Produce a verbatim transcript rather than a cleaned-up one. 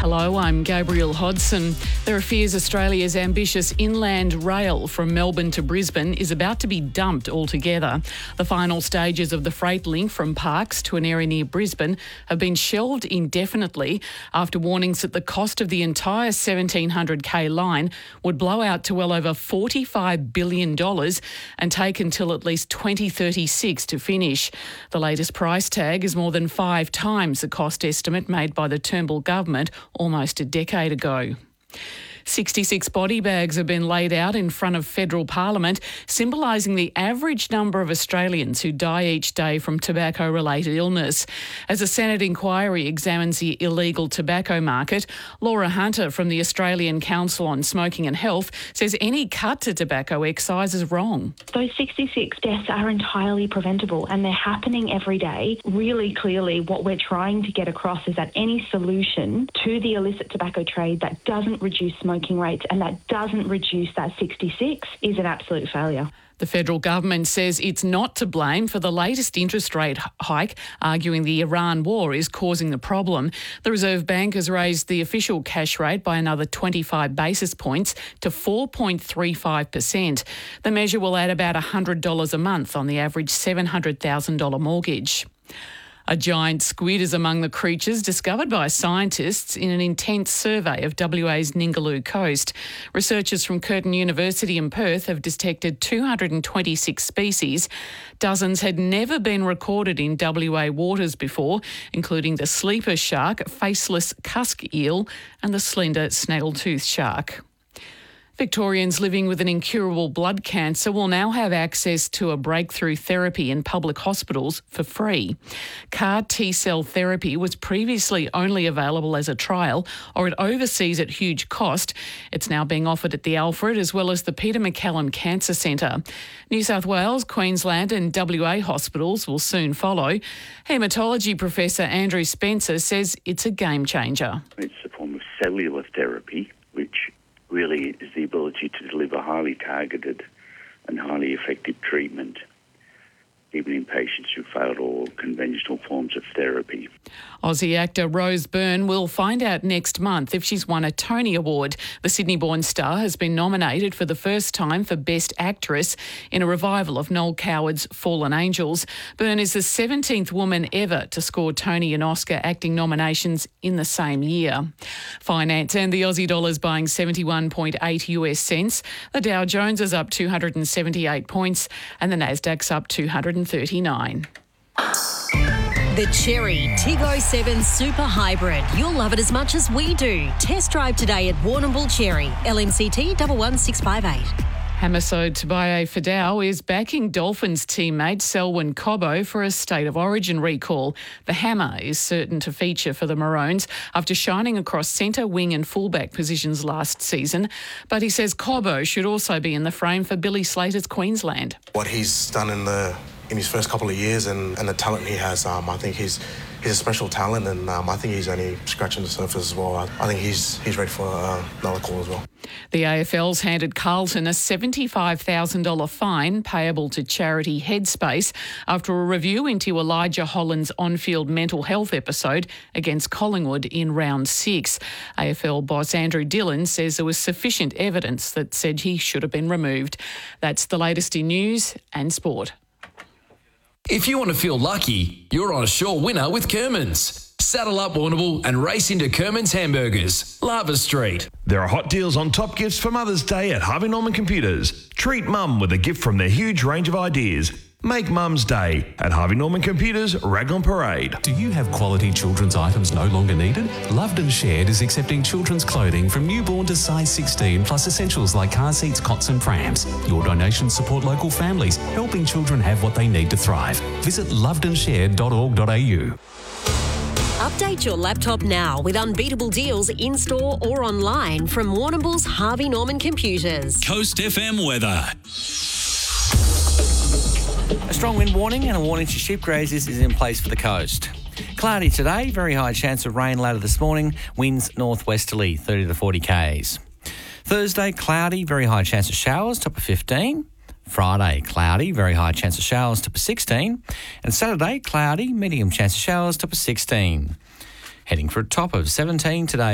Hello, I'm Gabrielle Hodson. There are fears Australia's ambitious inland rail from Melbourne to Brisbane is about to be dumped altogether. The final stages of the freight link from Parkes to an area near Brisbane have been shelved indefinitely after warnings that the cost of the entire seventeen hundred k line would blow out to well over forty-five billion dollars and take until at least twenty thirty-six to finish. The latest price tag is more than five times the cost estimate made by the Turnbull government almost a decade ago. sixty-six body bags have been laid out in front of federal parliament, symbolising the average number of Australians who die each day from tobacco-related illness. As a Senate inquiry examines the illegal tobacco market, Laura Hunter from the Australian Council on Smoking and Health says any cut to tobacco excise is wrong. Those sixty-six deaths are entirely preventable and they're happening every day. Really clearly what we're trying to get across is that any solution to the illicit tobacco trade that doesn't reduce smoking rates and that doesn't reduce that sixty-six is an absolute failure. The federal government says it's not to blame for the latest interest rate hike, arguing the Iran war is causing the problem. The Reserve Bank has raised the official cash rate by another twenty-five basis points to four point three five percent. The measure will add about one hundred dollars a month on the average seven hundred thousand dollars mortgage. A giant squid is among the creatures discovered by scientists in an intense survey of W A's Ningaloo coast. Researchers from Curtin University in Perth have detected two hundred twenty-six species. Dozens had never been recorded in W A waters before, including the sleeper shark, faceless cusk eel and the slender snaggletooth shark. Victorians living with an incurable blood cancer will now have access to a breakthrough therapy in public hospitals for free. C A R T-cell therapy was previously only available as a trial or at overseas at huge cost. It's now being offered at the Alfred as well as the Peter MacCallum Cancer Centre. New South Wales, Queensland and W A hospitals will soon follow. Haematology Professor Andrew Spencer says it's a game changer. It's a form of cellular therapy, which really is the ability to deliver highly targeted and highly effective treatment, even in patients who failed all conventional forms of therapy. Aussie actor Rose Byrne will find out next month if she's won a Tony Award. The Sydney-born star has been nominated for the first time for Best Actress in a revival of Noel Coward's Fallen Angels. Byrne is the seventeenth woman ever to score Tony and Oscar acting nominations in the same year. Finance and the Aussie dollar is buying seventy-one point eight U S cents. The Dow Jones is up two hundred seventy-eight points and the Nasdaq's up two hundred thirty-nine. The Chery Tiggo seven Super Hybrid. You'll love it as much as we do. Test drive today at Warrnambool Chery. L M C T one one six five eight. Hamiso Tabaye-Fidau is backing Dolphins teammate Selwyn Cobbo for a State of Origin recall. The hammer is certain to feature for the Maroons after shining across centre, wing and fullback positions last season. But he says Cobbo should also be in the frame for Billy Slater's Queensland. What he's done in the in his first couple of years and, and the talent he has, um, I think he's he's a special talent and um, I think he's only scratching the surface as well. I, I think he's he's ready for uh, another call as well. The A F L's handed Carlton a seventy-five thousand dollars fine payable to charity Headspace after a review into Elijah Holland's on-field mental health episode against Collingwood in round six. A F L boss Andrew Dillon says there was sufficient evidence that said he should have been removed. That's the latest in news and sport. If you want to feel lucky, you're on a sure winner with Kermans. Saddle up Warrnambool and race into Kermans Hamburgers, Lava Street. There are hot deals on top gifts for Mother's Day at Harvey Norman Computers. Treat Mum with a gift from their huge range of ideas. Make Mum's Day at Harvey Norman Computers, Raglan Parade. Do you have quality children's items no longer needed? Loved and Shared is accepting children's clothing from newborn to size sixteen, plus essentials like car seats, cots and prams. Your donations support local families, helping children have what they need to thrive. Visit loved and shared dot org dot a u. Update your laptop now with unbeatable deals in-store or online from Warrnambool's Harvey Norman Computers. Coast F M weather. A strong wind warning and a warning to sheep grazers is in place for the coast. Cloudy today, very high chance of rain later this morning, winds northwesterly, thirty to forty k's. Thursday, cloudy, very high chance of showers, top of fifteen. Friday, cloudy, very high chance of showers, top of sixteen. And Saturday, cloudy, medium chance of showers, top of sixteen. Heading for a top of seventeen today.